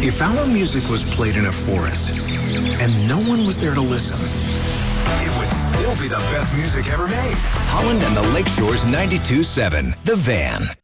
If our music was played in a forest and no one was there to listen, it would still be the best music ever made. Holland and the Lakeshore's 92.7, The Van.